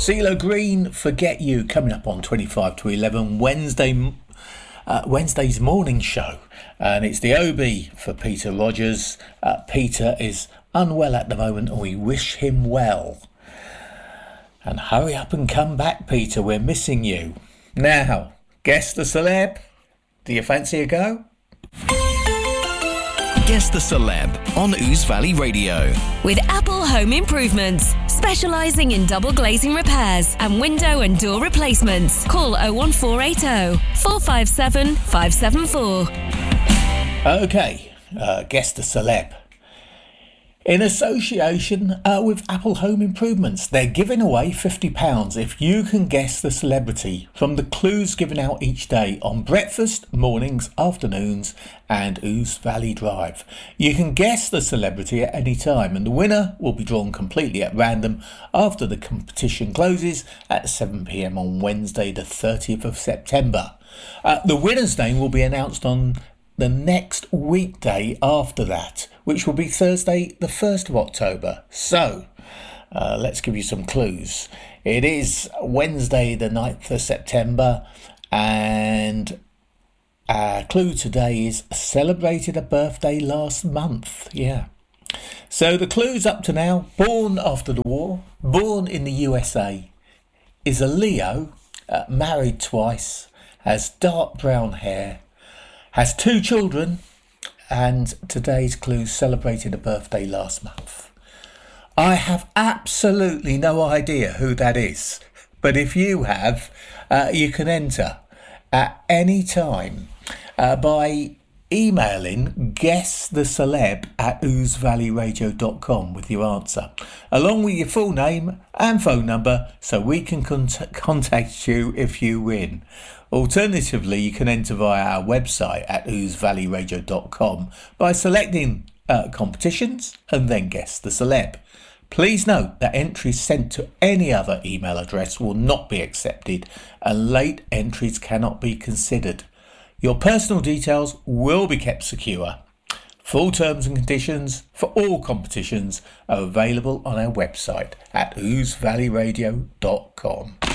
CeeLo Green, Forget You, coming up on 25 to 11 Wednesday's morning show. And it's the OB for Peter Rogers. Peter is unwell at the moment and we wish him well. And hurry up and come back, Peter, we're missing you. Now, guess the celeb. Do you fancy a go? Guess the Celeb on Ouse Valley Radio. With Apple Home Improvements, specialising in double glazing repairs and window and door replacements. Call 01480 457 574. Okay, guess the celeb. In association with Apple Home Improvements, they're giving away £50 if you can guess the celebrity from the clues given out each day on breakfast, mornings, afternoons and Ouse Valley Drive. You can guess the celebrity at any time and the winner will be drawn completely at random after the competition closes at 7 p.m. on Wednesday the 30th of September. The winner's name will be announced on the next weekday after that, which will be Thursday the 1st of October. So, let's give you some clues. It is Wednesday the 9th of September and our clue today is celebrated a birthday last month. Yeah. So the clues up to now: born after the war, born in the USA, is a Leo, married twice, has dark brown hair, has 2 children, and today's clue celebrated a birthday last month. I have absolutely no idea who that is, but if you have, you can enter at any time by emailing guesstheceleb@ousevalleyradio.com with your answer, along with your full name and phone number so we can contact you if you win. Alternatively, you can enter via our website at ousevalleyradio.com by selecting competitions and then guess the celeb. Please note that entries sent to any other email address will not be accepted and late entries cannot be considered. Your personal details will be kept secure. Full terms and conditions for all competitions are available on our website at ousevalleyradio.com.